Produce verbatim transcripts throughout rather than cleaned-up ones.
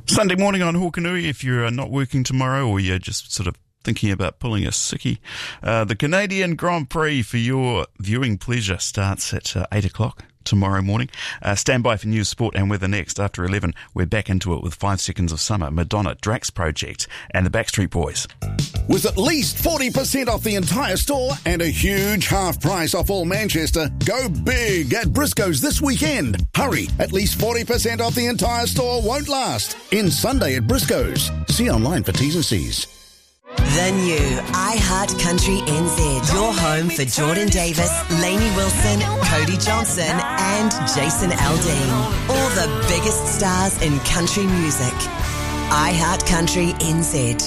Sunday morning on Hokanui, if you're not working tomorrow or you're just sort of thinking about pulling a sickie, uh, the Canadian Grand Prix for your viewing pleasure starts at uh, eight o'clock tomorrow morning. Uh, stand by for news, sport and weather next. After eleven, we're back into it with Five Seconds of Summer, Madonna, Drax Project and the Backstreet Boys. With at least forty percent off the entire store and a huge half price off all Manchester, go big at Briscoe's this weekend. Hurry, at least forty percent off the entire store won't last. In Sunday at Briscoe's. See online for T's and C's. The new iHeart Country N Z. Your home for Jordan Davis, Lainey Wilson, Cody Johnson and Jason Aldean. All the biggest stars in country music. iHeart Country N Z.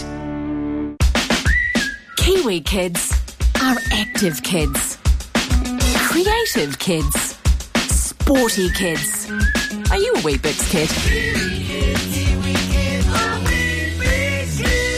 Kiwi kids are active kids. Creative kids. Sporty kids. Are you a Weet-Bix kid? Kiwi kids, Kiwi kids, are Weet-Bix kids.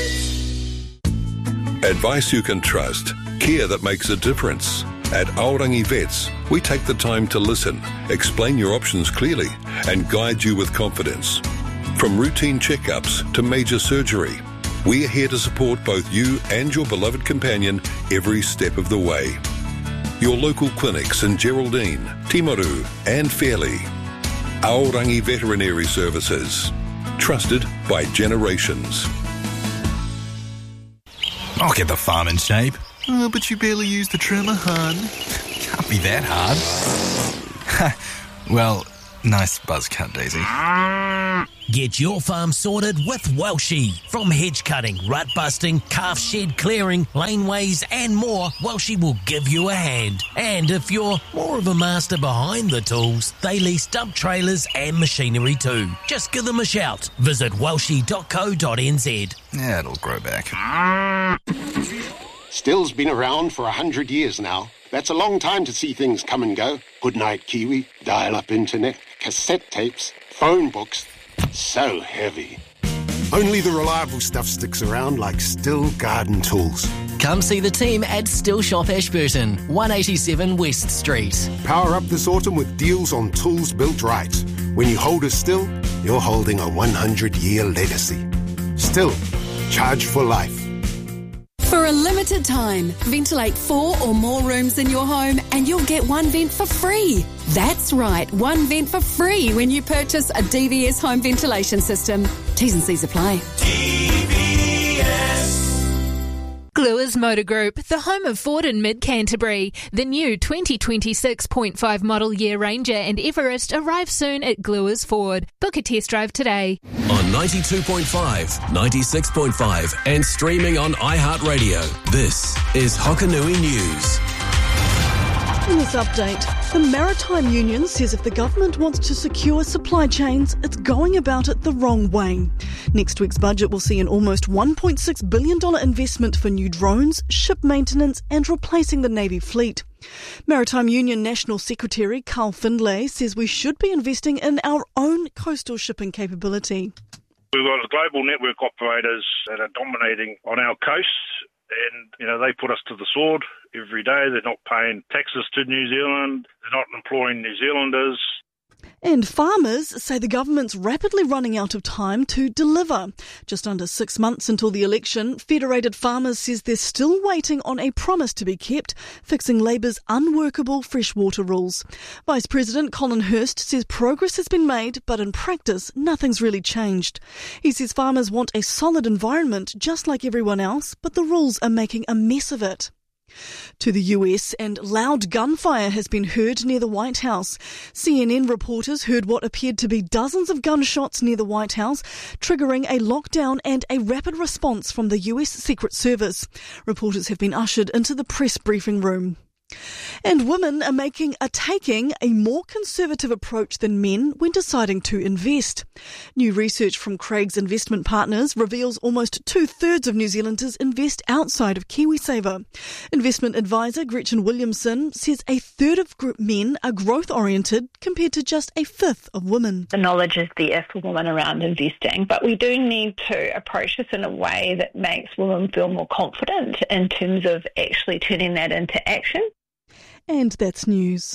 Advice you can trust. Care that makes a difference. At Aorangi Vets, we take the time to listen, explain your options clearly, and guide you with confidence. From routine checkups to major surgery, we are here to support both you and your beloved companion every step of the way. Your local clinics in Geraldine, Timaru, and Fairley. Aorangi Veterinary Services. Trusted by generations. I'll get the farm in shape. Oh, but you barely use the trimmer, hun. Can't be that hard. Well, nice buzz cut, Daisy. Get your farm sorted with Welshie. From hedge cutting, rut busting, calf shed clearing, laneways and more, Welshie will give you a hand. And if you're more of a master behind the tools, they lease dump trailers and machinery too. Just give them a shout. Visit welshie dot co dot n z. Yeah, it'll grow back. Still's been around for a hundred years now. That's a long time to see things come and go. Goodnight Kiwi, dial-up internet, cassette tapes, phone books. So heavy. Only the reliable stuff sticks around, like Still Garden Tools. Come see the team at Still Shop Ashburton, one eighty-seven West Street. Power up this autumn with deals on tools built right. When you hold a Still, you're holding a one hundred year legacy. Still, charge for life. For a limited time, ventilate four or more rooms in your home and you'll get one vent for free. That's right, one vent for free when you purchase a D V S home ventilation system. T's and C's apply. D V S. Gluers Motor Group, the home of Ford in mid-Canterbury. The new twenty twenty-six point five model year Ranger and Everest arrive soon at Gluers Ford. Book a test drive today. On ninety-two point five, ninety-six point five and streaming on iHeartRadio. This is Hokanui News. In this update, the Maritime Union says if the government wants to secure supply chains, it's going about it the wrong way. Next week's budget will see an almost one point six billion dollars investment for new drones, ship maintenance and replacing the Navy fleet. Maritime Union National Secretary Carl Findlay says we should be investing in our own coastal shipping capability. We've got global network operators that are dominating on our coasts. And, you know, they put us to the sword every day. They're not paying taxes to New Zealand. They're not employing New Zealanders. And farmers say the government's rapidly running out of time to deliver. Just under six months until the election, Federated Farmers says they're still waiting on a promise to be kept, fixing Labour's unworkable freshwater rules. Vice President Colin Hurst says progress has been made, but in practice, nothing's really changed. He says farmers want a solid environment just like everyone else, but the rules are making a mess of it. To the U S, and loud gunfire has been heard near the White House. C N N reporters heard what appeared to be dozens of gunshots near the White House, triggering a lockdown and a rapid response from the U S Secret Service. Reporters have been ushered into the press briefing room. And women are making a taking a more conservative approach than men when deciding to invest. New research from Craig's Investment Partners reveals almost two-thirds of New Zealanders invest outside of KiwiSaver. Investment advisor Gretchen Williamson says a third of men are growth-oriented compared to just a fifth of women. The knowledge is there for women around investing, but we do need to approach this in a way that makes women feel more confident in terms of actually turning that into action. And that's news.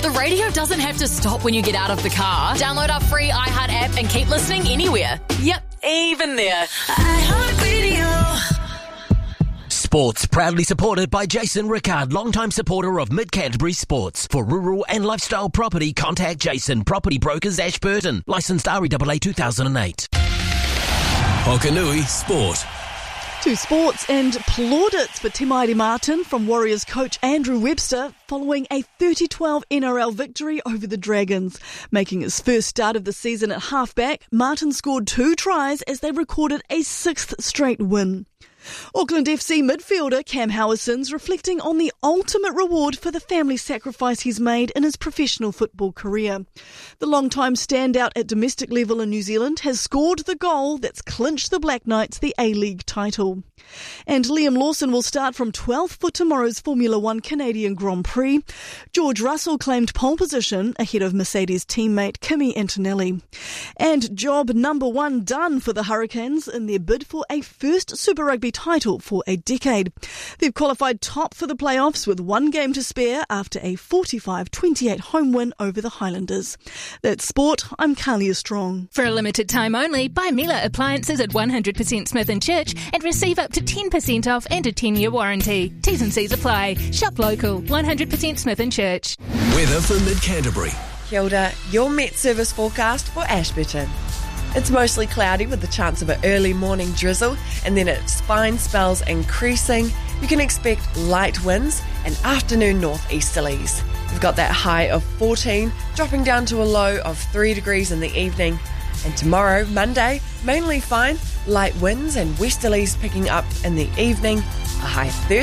The radio doesn't have to stop when you get out of the car. Download our free iHeart app and keep listening anywhere. Yep, even there. iHeart Radio. Sports proudly supported by Jason Rickard, longtime supporter of Mid Canterbury Sports. For rural and lifestyle property, contact Jason, Property Brokers Ashburton. Licensed R E A A two thousand eight. Hokanui Sport. To sports and plaudits for Te Maire Martin from Warriors coach Andrew Webster following a thirty twelve N R L victory over the Dragons. Making his first start of the season at halfback, Martin scored two tries as they recorded a sixth straight win. Auckland F C midfielder Cam Howson's reflecting on the ultimate reward for the family sacrifice he's made in his professional football career. The long-time standout at domestic level in New Zealand has scored the goal that's clinched the Black Knights the A-League title. And Liam Lawson will start from twelfth for tomorrow's Formula One Canadian Grand Prix. George Russell claimed pole position ahead of Mercedes teammate Kimi Antonelli. And job number one done for the Hurricanes in their bid for a first Super Rugby title for a decade. They've qualified top for the playoffs with one game to spare after a forty-five twenty-eight home win over the Highlanders. That's sport. I'm Kalia Strong. For a limited time only, buy Miele appliances at one hundred percent Smith and Church and receive up to ten percent off and a ten-year warranty. T's and C's apply. Shop local. one hundred percent Smith and Church. Weather for Mid Canterbury. Kia ora, your Met Service forecast for Ashburton. It's mostly cloudy with the chance of an early morning drizzle, and then its fine spells increasing. You can expect light winds and afternoon northeasterlies. We've got that high of fourteen, dropping down to a low of three degrees in the evening. And tomorrow, Monday, mainly fine, light winds and westerlies picking up in the evening, a high thirty.